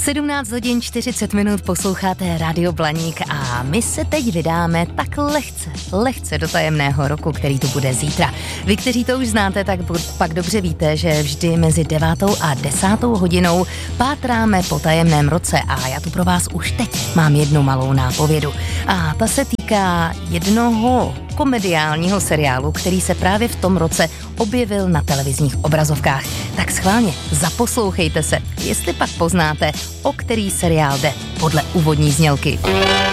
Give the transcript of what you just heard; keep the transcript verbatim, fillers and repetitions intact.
sedmnáct hodin čtyřicet minut posloucháte Radio Blaník a my se teď vydáme tak lehce, lehce do tajemného roku, který tu bude zítra. Vy, kteří to už znáte, tak pak dobře víte, že vždy mezi devátou a desátou hodinou pátráme po tajemném roce a já tu pro vás už teď mám jednu malou nápovědu. A ta se týká jednoho komediálního seriálu, který se právě v tom roce objevil na televizních obrazovkách. Tak schválně, zaposlouchejte se, jestli pak poznáte, o který seriál jde podle úvodní znělky.